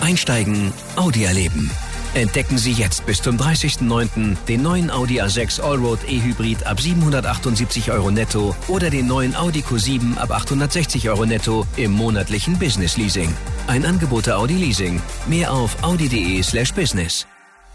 Einsteigen, Audi erleben. Entdecken Sie jetzt bis zum 30.09. den neuen Audi A6 Allroad E-Hybrid ab 778 € netto oder den neuen Audi Q7 ab 860 € netto im monatlichen Business Leasing. Ein Angebot der Audi Leasing. Mehr auf audi.de/business.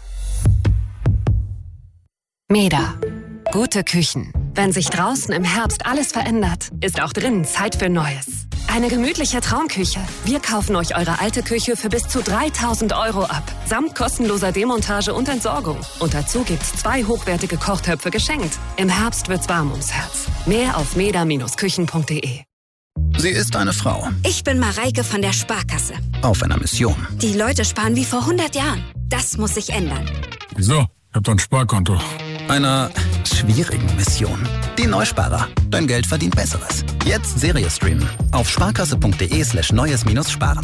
Meda. Gute Küchen. Wenn sich draußen im Herbst alles verändert, ist auch drinnen Zeit für Neues. Eine gemütliche Traumküche. Wir kaufen euch eure alte Küche für bis zu 3.000 € ab. Samt kostenloser Demontage und Entsorgung. Und dazu gibt's 2 hochwertige Kochtöpfe geschenkt. Im Herbst wird's warm ums Herz. Mehr auf meda-küchen.de. Sie ist eine Frau. Ich bin Mareike von der Sparkasse. Auf einer Mission. Die Leute sparen wie vor 100 Jahren. Das muss sich ändern. Wieso? Ich hab doch ein Sparkonto. Einer schwierigen Mission. Die Neusparer. Dein Geld verdient Besseres. Jetzt Serie streamen. Auf sparkasse.de/neues-sparen.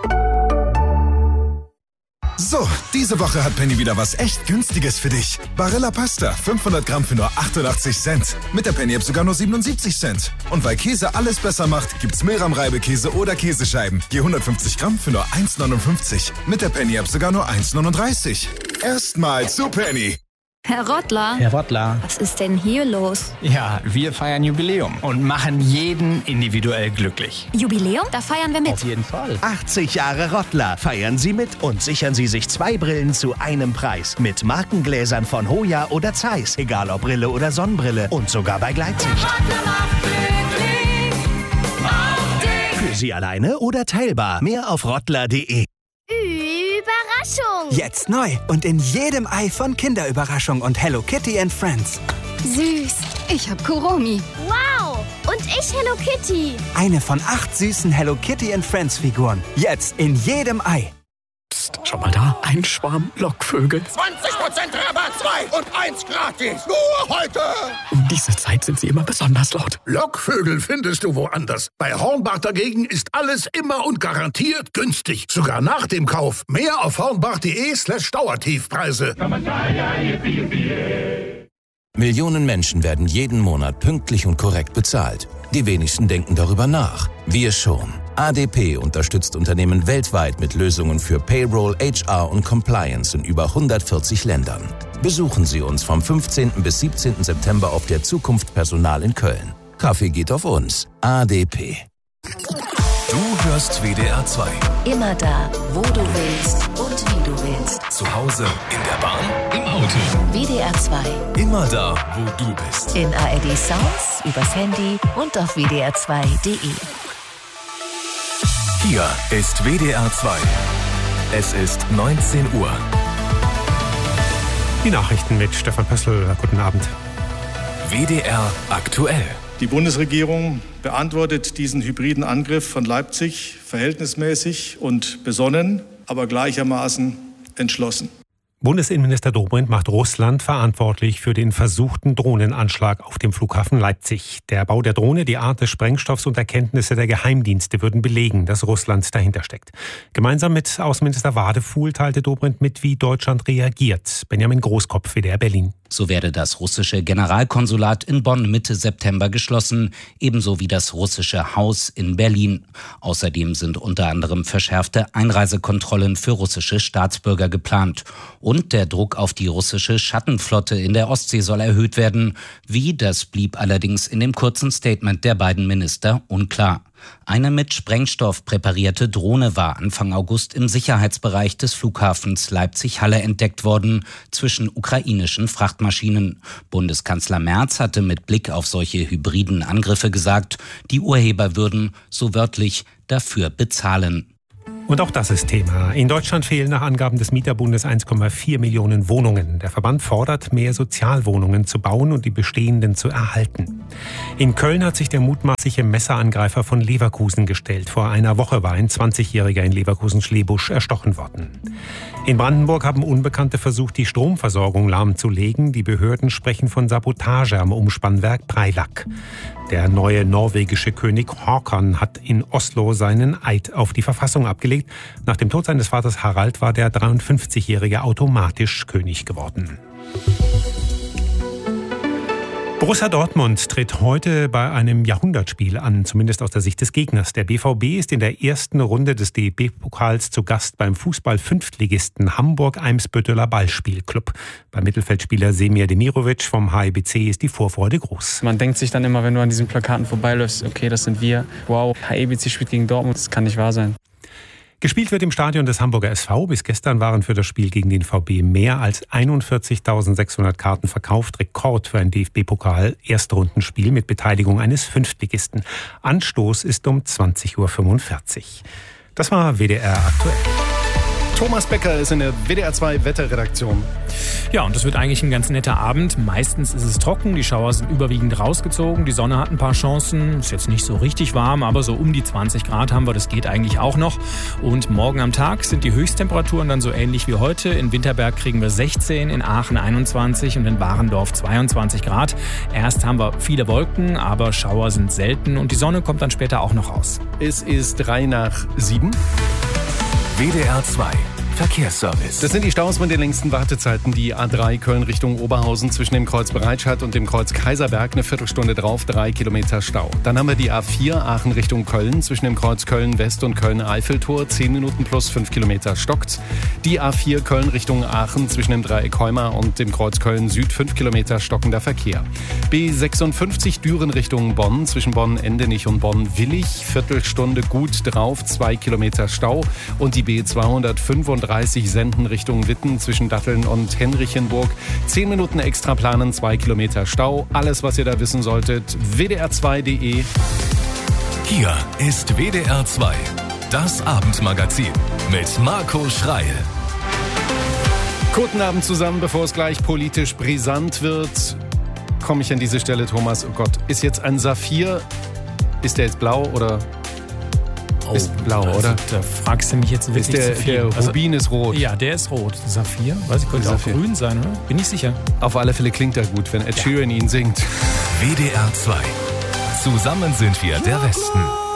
So, diese Woche hat Penny wieder was echt Günstiges für dich. Barilla Pasta, 500 Gramm für nur 88 Cent. Mit der Penny-App sogar nur 77 Cent. Und weil Käse alles besser macht, gibt's Milram-Reibekäse oder Käsescheiben. Je 150 Gramm für nur 1,59. Mit der Penny-App sogar nur 1,39. Erstmal zu Penny. Herr Rottler. Herr Rottler. Was ist denn hier los? Ja, wir feiern Jubiläum und machen jeden individuell glücklich. Jubiläum? Da feiern wir mit. Auf jeden Fall. 80 Jahre Rottler. Feiern Sie mit und sichern Sie sich 2 Brillen zu einem Preis. Mit Markengläsern von Hoya oder Zeiss. Egal ob Brille oder Sonnenbrille. Und sogar bei Gleitsicht. Für Sie alleine oder teilbar. Mehr auf rottler.de. Überraschung! Jetzt neu und in jedem Ei von Kinderüberraschung und Hello Kitty and Friends. Süß. Ich hab Kuromi. Wow! Und ich Hello Kitty. Eine von 8 süßen Hello Kitty and Friends Figuren. Jetzt in jedem Ei. Psst, schau mal da. Ein Schwarm Lockvögel. 20% Rabatt, 2 und 1 gratis. Nur heute. Um diese Zeit sind sie immer besonders laut. Lockvögel findest du woanders. Bei Hornbach dagegen ist alles immer und garantiert günstig. Sogar nach dem Kauf. Mehr auf hornbach.de/Dauertiefpreise. Millionen Menschen werden jeden Monat pünktlich und korrekt bezahlt. Die wenigsten denken darüber nach. Wir schon. ADP unterstützt Unternehmen weltweit mit Lösungen für Payroll, HR und Compliance in über 140 Ländern. Besuchen Sie uns vom 15. bis 17. September auf der Zukunft Personal in Köln. Kaffee geht auf uns. ADP. Du hörst WDR 2. Immer da, wo du willst und wie du willst. Zu Hause, in der Bahn, im Auto. WDR 2. Immer da, wo du bist. In ARD Sounds, übers Handy und auf wdr2.de. Hier ist WDR 2. Es ist 19 Uhr. Die Nachrichten mit Stefan Pössl. Guten Abend. WDR aktuell. Die Bundesregierung beantwortet diesen hybriden Angriff von Leipzig verhältnismäßig und besonnen, aber gleichermaßen entschlossen. Bundesinnenminister Dobrindt macht Russland verantwortlich für den versuchten Drohnenanschlag auf dem Flughafen Leipzig. Der Bau der Drohne, die Art des Sprengstoffs und Erkenntnisse der Geheimdienste würden belegen, dass Russland dahinter steckt. Gemeinsam mit Außenminister Wadefuhl teilte Dobrindt mit, wie Deutschland reagiert. Benjamin Großkopf, WDR Berlin. So werde das russische Generalkonsulat in Bonn Mitte September geschlossen, ebenso wie das russische Haus in Berlin. Außerdem sind unter anderem verschärfte Einreisekontrollen für russische Staatsbürger geplant. Und der Druck auf die russische Schattenflotte in der Ostsee soll erhöht werden. Wie, das blieb allerdings in dem kurzen Statement der beiden Minister unklar. Eine mit Sprengstoff präparierte Drohne war Anfang August im Sicherheitsbereich des Flughafens Leipzig-Halle entdeckt worden, zwischen ukrainischen Frachtmaschinen. Bundeskanzler Merz hatte mit Blick auf solche hybriden Angriffe gesagt, die Urheber würden, so wörtlich, dafür bezahlen. Und auch das ist Thema. In Deutschland fehlen nach Angaben des Mieterbundes 1,4 Millionen Wohnungen. Der Verband fordert, mehr Sozialwohnungen zu bauen und die bestehenden zu erhalten. In Köln hat sich der mutmaßliche Messerangreifer von Leverkusen gestellt. Vor einer Woche war ein 20-Jähriger in Leverkusen-Schlebusch erstochen worden. In Brandenburg haben Unbekannte versucht, die Stromversorgung lahmzulegen. Die Behörden sprechen von Sabotage am Umspannwerk Preilack. Der neue norwegische König Håkon hat in Oslo seinen Eid auf die Verfassung abgelegt. Nach dem Tod seines Vaters Harald war der 53-Jährige automatisch König geworden. Borussia Dortmund tritt heute bei einem Jahrhundertspiel an, zumindest aus der Sicht des Gegners. Der BVB ist in der ersten Runde des DFB-Pokals zu Gast beim Fußball-Fünftligisten Hamburg-Eimsbütteler Ballspielclub. Beim Mittelfeldspieler Semir Demirovic vom HIBC ist die Vorfreude groß. Man denkt sich dann immer, wenn du an diesen Plakaten vorbeiläufst, okay, das sind wir. Wow, HIBC spielt gegen Dortmund, das kann nicht wahr sein. Gespielt wird im Stadion des Hamburger SV. Bis gestern waren für das Spiel gegen den VB mehr als 41.600 Karten verkauft. Rekord für ein DFB-Pokal-Erstrundenspiel mit Beteiligung eines Fünftligisten. Anstoß ist um 20.45 Uhr. Das war WDR aktuell. Thomas Becker ist in der WDR 2 Wetterredaktion. Ja, und das wird eigentlich ein ganz netter Abend. Meistens ist es trocken, die Schauer sind überwiegend rausgezogen, die Sonne hat ein paar Chancen. Ist jetzt nicht so richtig warm, aber so um die 20 Grad haben wir, das geht eigentlich auch noch. Und morgen am Tag sind die Höchsttemperaturen dann so ähnlich wie heute. In Winterberg kriegen wir 16, in Aachen 21 und in Warendorf 22 Grad. Erst haben wir viele Wolken, aber Schauer sind selten und die Sonne kommt dann später auch noch raus. Es ist 6:03. WDR 2 Verkehrsservice. Das sind die Staus mit den längsten Wartezeiten. Die A3 Köln Richtung Oberhausen zwischen dem Kreuz Bereitstadt und dem Kreuz Kaiserberg eine Viertelstunde drauf, 3 Kilometer Stau. Dann haben wir die A4 Aachen Richtung Köln zwischen dem Kreuz Köln West und Köln Eiffeltor, 10 Minuten plus 5 Kilometer stockt. Die A4 Köln Richtung Aachen zwischen dem Dreieck Heuma und dem Kreuz Köln Süd, 5 Kilometer stockender Verkehr. B56 Düren Richtung Bonn zwischen Bonn-Endenich und Bonn-Willig, Viertelstunde gut drauf, 2 Kilometer Stau. Und die B235 Senden Richtung Witten zwischen Datteln und Henrichenburg. 10 Minuten extra planen, 2 Kilometer Stau. Alles, was ihr da wissen solltet, wdr2.de. Hier ist WDR 2, das Abendmagazin mit Marco Schreil. Guten Abend zusammen, bevor es gleich politisch brisant wird, komme ich an diese Stelle, Thomas. Oh Gott, ist jetzt ein Saphir, ist der jetzt blau oder... Ist blau, also, oder? Da fragst du mich jetzt wirklich zu viel. Der Rubin ist rot. Ja, der ist rot. Saphir? Weiß ich, könnte auch grün sein, oder? Bin ich sicher. Auf alle Fälle klingt er gut, wenn Ed Sheeran ihn singt. WDR 2. Zusammen sind wir der Westen.